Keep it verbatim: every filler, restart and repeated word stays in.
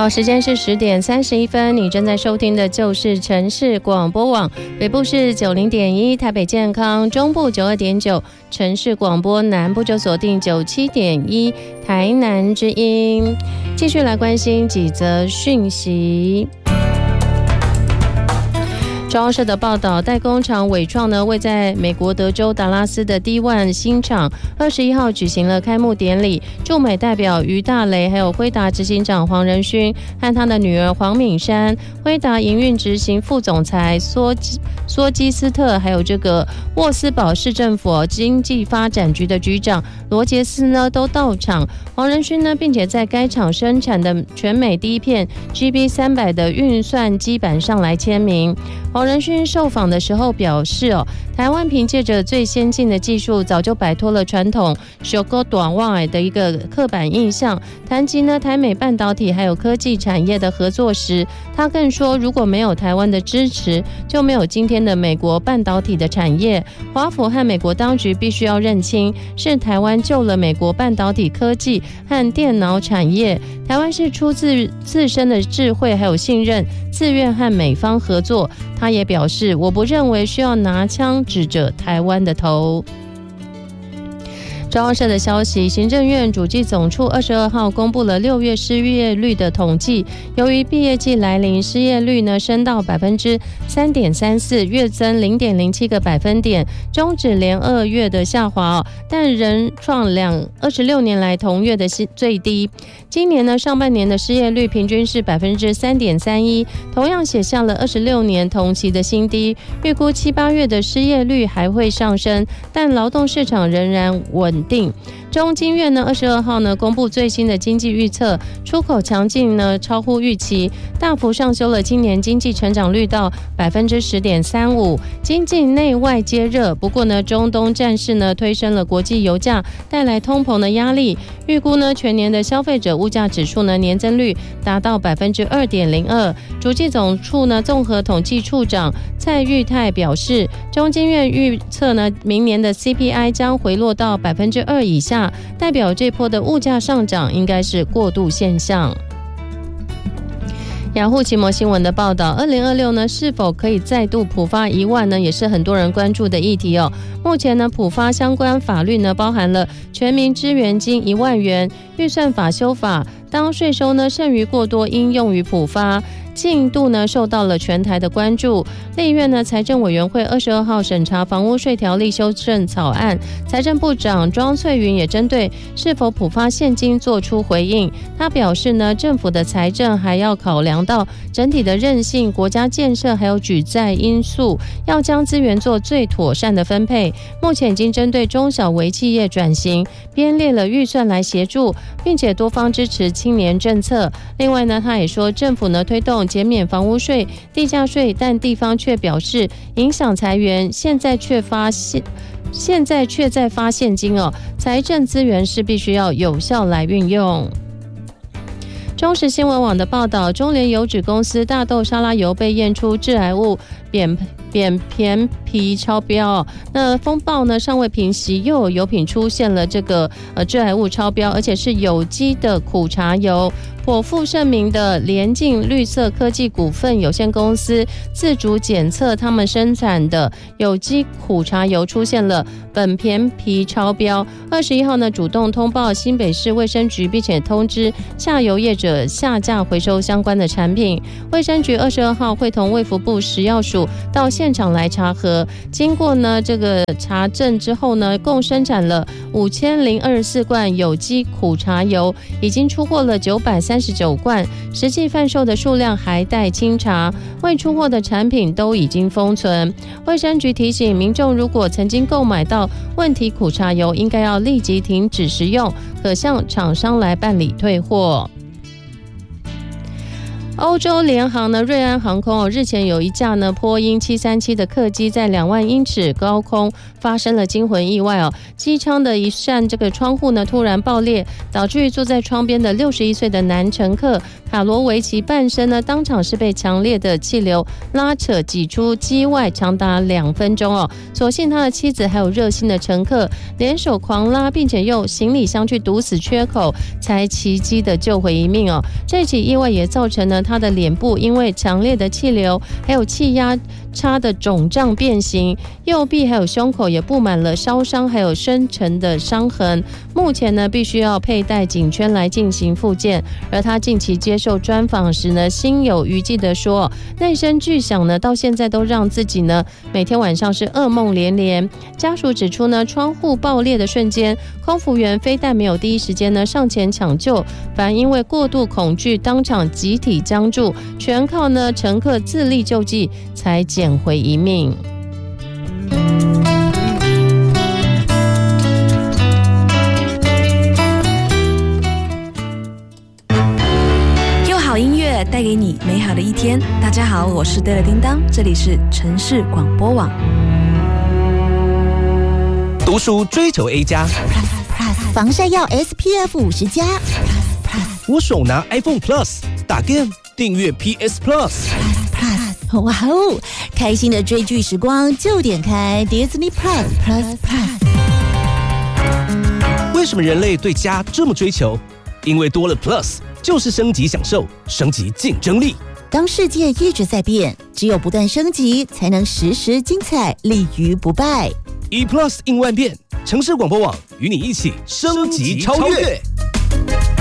好，时间是十点三十一分，你正在收听的就是城市广播网，北部是九零点一，台北健康，中部九二点九，城市广播，南部就锁定九七点一，台南之音。继续来关心几则讯息。中央社的报道，代工厂伟创呢，位在美国德州达拉斯的 D 一 新厂，二十一号举行了开幕典礼。驻美代表于大雷，还有辉达执行长黄仁勋和他的女儿黄敏珊，辉达营运执行副总裁索索基斯特，还有这个沃斯堡市政府经济发展局的局长罗杰斯呢，都到场。黄仁勋呢，并且在该厂生产的全美第一片 G B 三百 的运算机板上来签名。黄仁勋受访的时候表示，哦，台湾凭借着最先进的技术，早就摆脱了传统小狗短袜的一个刻板印象。谈及呢台美半导体还有科技产业的合作时，他更说，如果没有台湾的支持，就没有今天的美国半导体的产业。华府和美国当局必须要认清，是台湾救了美国半导体科技和电脑产业。台湾是出自自身的智慧还有信任，自愿和美方合作。他也表示，我不认为需要拿枪指着台湾的头。中央社的消息，行政院主计总处二十二号公布了六月失业率的统计。由于毕业季来临，失业率呢升到百分之三点三四，月增零点零七个百分点，终止连二月的下滑，哦，但仍创两二十六年来同月的最低。今年呢上半年的失业率平均是百分之三点三一，同样写下了二十六年同期的新低。预估七八月的失业率还会上升，但劳动市场仍然稳定。中经院呢二十二号呢公布最新的经济预测，出口强劲呢超乎预期，大幅上修了今年经济成长率到百分之十点三五，经济内外皆热。不过呢中东战事呢推升了国际油价，带来通膨的压力。预估呢全年的消费者物价指数呢年增率达到百分之二点零二。主计总处呢综合统计处长蔡玉泰表示，中经院预测呢明年的 C P I 将回落到百分之二以下，代表这波的物价上涨应该是过渡现象。雅虎奇摩新闻的报道，二零二六呢是否可以再度普发一万呢，也是很多人关注的议题哦。目前呢普发相关法律呢包含了全民支援金一万元、预算法修法，当税收呢剩余过多应用于普发。进度呢受到了全台的关注。立院呢财政委员会二十二号审查房屋税条例修正草案，财政部长庄翠云也针对是否普发现金做出回应。他表示呢，政府的财政还要考量到整体的韧性、国家建设还有举债因素，要将资源做最妥善的分配。目前已经针对中小微企业转型编列了预算来协助，并且多方支持青年政策。另外呢，他也说政府呢推动减免房屋税、地价税，但地方却表示影响财源，现在却发现现在却在发现金哦，财政资源是必须要有效来运用。中时新闻网的报道，中联油脂公司大豆沙拉油被验出致癌物扁扁片皮超标，那风暴呢尚未平息，又有油品出现了这个呃致癌物超标，而且是有机的苦茶油。颇负盛名的联进绿色科技股份有限公司自主检测他们生产的有机苦茶油出现了苯片皮超标。二十一号呢主动通报新北市卫生局，并且通知下游业者下架回收相关的产品。卫生局二十二号会同卫福部食药署到现场来查核，经过呢这个查证之后呢，共生产了五千零二十四罐有机苦茶油，已经出货了九百三十九罐，实际贩售的数量还待清查，未出货的产品都已经封存。卫生局提醒民众，如果曾经购买到问题苦茶油，应该要立即停止食用，可向厂商来办理退货。 欧洲联航呢，瑞安航空哦，日前有一架呢波音七三七的客机在两万英尺高空发生了惊魂意外哦，机舱的一扇这个窗户呢突然爆裂，导致于坐在窗边的六十一岁的男乘客卡罗维奇半身呢当场是被强烈的气流拉扯挤出机外，长达两分钟哦。所幸他的妻子还有热心的乘客联手狂拉，并且用行李箱去堵死缺口，才奇迹的救回一命哦。这起意外也造成了他的脸部因为强烈的气流还有气压差的肿胀变形，右臂还有胸口也布满了烧伤还有深层的伤痕，目前呢必须要佩戴颈圈来进行复健。而他近期接受专访时呢，心有余悸的说，那声巨响呢到现在都让自己呢每天晚上是噩梦连连。家属指出呢，窗户爆裂的瞬间，空服员非但没有第一时间呢上前抢救，反而因为过度恐惧当场集体僵住，全靠呢乘客自力救济才捡回一命。 用好音乐带给你美好的一天。大家好，我是对了叮当，这里是城市广播网。 读书追求 A 加， 防晒要 S P F 五十加。 我手拿 iPhone Plus， 打 game 订阅 P S Plus。 哇哦！开心的追剧时光就点开 Disney Plus Plus Plus。 为什么人类对家这么追求？因为多了 Plus， 就是升级享受，升级竞争力。 当世界一直在变，只有不断升级，才能时时精彩，立于不败。 E Plus 应万变，城市广播网与你一起升级超越。